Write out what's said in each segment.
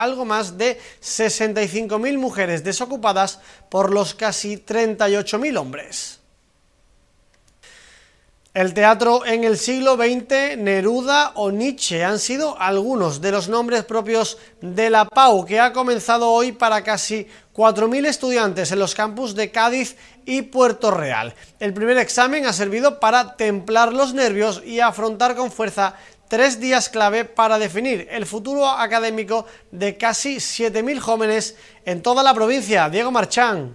algo más de 65.000 mujeres desocupadas por los casi 38.000 hombres. El teatro en el siglo XX, Neruda o Nietzsche han sido algunos de los nombres propios de la PAU, que ha comenzado hoy para casi 4.000 estudiantes en los campus de Cádiz y Puerto Real. El primer examen ha servido para templar los nervios y afrontar con fuerza 3 días clave para definir el futuro académico de casi 7.000 jóvenes en toda la provincia. Diego Marchán.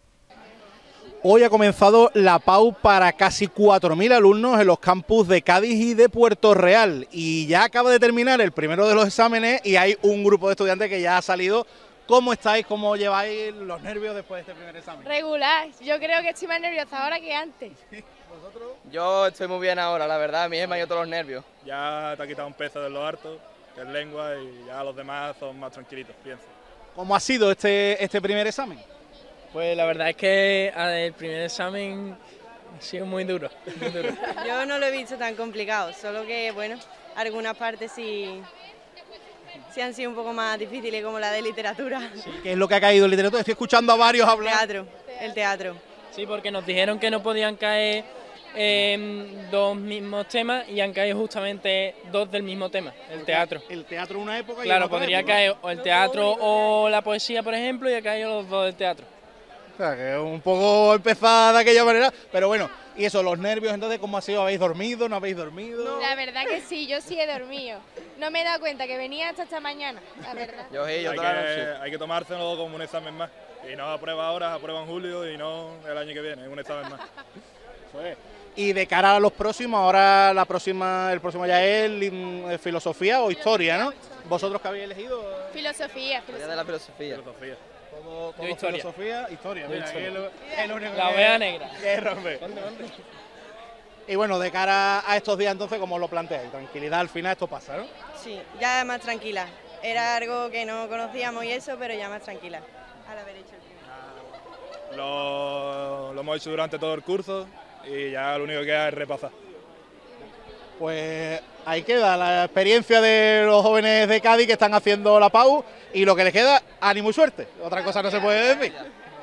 Hoy ha comenzado la PAU para casi 4.000 alumnos en los campus de Cádiz y de Puerto Real. Y ya acaba de terminar el primero de los exámenes y hay un grupo de estudiantes que ya ha salido. ¿Cómo estáis? ¿Cómo lleváis los nervios después de este primer examen? Regular. Yo creo que estoy más nerviosa ahora que antes. ¿Vosotros? Yo estoy muy bien ahora, la verdad. A mí me ha ido todos los nervios. Ya te ha quitado un peso de lo harto, que es lengua, y ya los demás son más tranquilitos, pienso. ¿Cómo ha sido este primer examen? Pues la verdad es que el primer examen ha sido muy duro. Yo no lo he visto tan complicado, solo que, bueno, algunas partes sí han sido un poco más difíciles, como la de literatura. Sí, ¿qué es lo que ha caído en literatura? Estoy escuchando a varios hablar. El teatro. Sí, porque nos dijeron que no podían caer dos mismos temas y han caído justamente 2 del mismo tema, el teatro. El teatro en una época y claro, en otra podría época. caer o el teatro o la poesía, por ejemplo, y ha caído los 2 del teatro. O sea, que un poco empezada de aquella manera, pero bueno, y eso, los nervios, entonces, ¿cómo ha sido? ¿Habéis dormido? ¿No habéis dormido? La verdad que sí, yo sí he dormido. No me he dado cuenta que venía hasta esta mañana, la verdad. Yo toda la noche. Hay que tomárselo como un examen más. Y no aprueba ahora, aprueba en julio y no el año que viene, es un examen más. Eso es. Y de cara a los próximos, ahora el próximo ya es filosofía o historia, ¿no? ¿Vosotros qué habéis elegido? Filosofía. De la filosofía. Todo historia. Filosofía, historia. Mira, Historia. el único La ovea negra. que rompe. Y bueno, de cara a estos días entonces, ¿cómo lo planteáis? Tranquilidad, al final esto pasa, ¿no? Sí, ya más tranquila. Era algo que no conocíamos y eso, pero ya más tranquila al haber hecho el primer. Lo hemos hecho durante todo el curso y ya lo único que queda es repasar. Pues ahí queda la experiencia de los jóvenes de Cádiz que están haciendo la PAU y lo que les queda, ánimo y suerte. Otra cosa no se puede decir.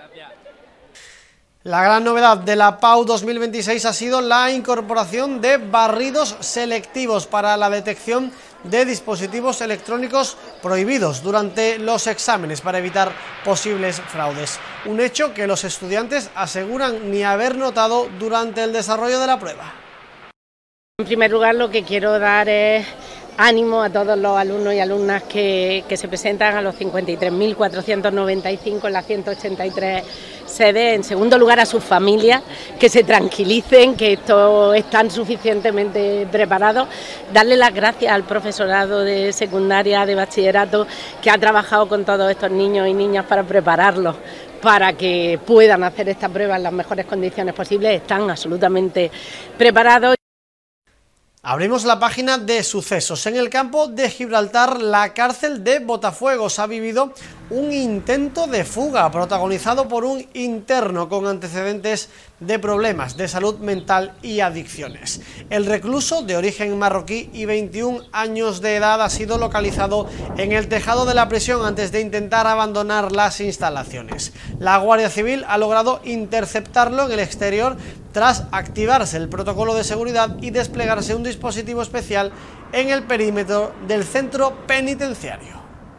La gran novedad de la PAU 2026 ha sido la incorporación de barridos selectivos para la detección de dispositivos electrónicos prohibidos durante los exámenes para evitar posibles fraudes. Un hecho que los estudiantes aseguran ni haber notado durante el desarrollo de la prueba. En primer lugar, lo que quiero dar es ánimo a todos los alumnos y alumnas que se presentan a los 53.495 en las 183 sedes. En segundo lugar, a sus familias, que se tranquilicen, que esto están suficientemente preparados. Darle las gracias al profesorado de secundaria, de bachillerato, que ha trabajado con todos estos niños y niñas para prepararlos, para que puedan hacer esta prueba en las mejores condiciones posibles. Están absolutamente preparados. Abrimos la página de sucesos. En el campo de Gibraltar, la cárcel de Botafuegos ha vivido un intento de fuga protagonizado por un interno con antecedentes de problemas de salud mental y adicciones. El recluso, de origen marroquí y 21 años de edad, ha sido localizado en el tejado de la prisión antes de intentar abandonar las instalaciones. La Guardia Civil ha logrado interceptarlo en el exterior tras activarse el protocolo de seguridad y desplegarse un dispositivo especial en el perímetro del centro penitenciario.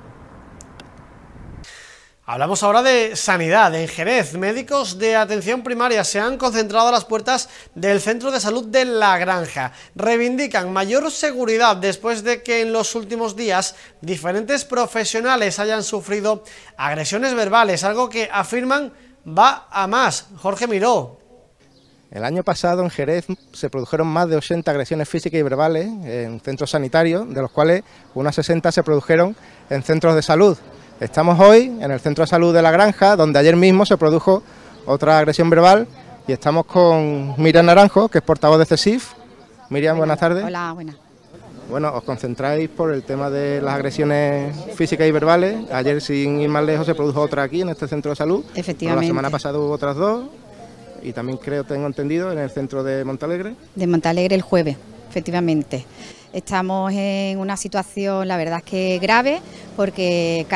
Hablamos ahora de sanidad. En Jerez, médicos de atención primaria se han concentrado a las puertas del centro de salud de La Granja. Reivindican mayor seguridad después de que en los últimos días diferentes profesionales hayan sufrido agresiones verbales, algo que afirman va a más. Jorge Miró. El año pasado en Jerez se produjeron más de 80 agresiones físicas y verbales en centros sanitarios, de los cuales unas 60 se produjeron en centros de salud. Estamos hoy en el centro de salud de La Granja, donde ayer mismo se produjo otra agresión verbal, y estamos con Miriam Naranjo, que es portavoz de CESIF. Miriam, buenas tardes. Hola, buenas. Bueno, os concentráis por el tema de las agresiones físicas y verbales. Ayer, sin ir más lejos, se produjo otra aquí en este centro de salud. Efectivamente. La semana pasada hubo otras 2. Y también tengo entendido, en el centro de Montalegre. De Montalegre el jueves, efectivamente. Estamos en una situación, la verdad es que grave, porque